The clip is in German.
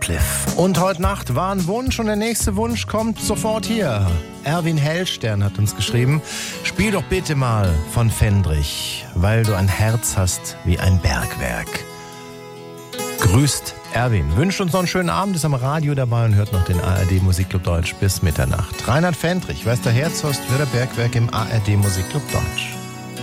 Radcliffe. Und heute Nacht war ein Wunsch und der nächste Wunsch kommt sofort hier. Erwin Hellstern hat uns geschrieben, spiel doch bitte mal von Fendrich, weil du ein Herz hast wie ein Bergwerk. Grüßt Erwin. Wünscht uns noch einen schönen Abend, ist am Radio dabei und hört noch den ARD Musikclub Deutsch bis Mitternacht. Reinhard Fendrich, Westerherzhorst, Werder Bergwerk im ARD Musikclub Deutsch.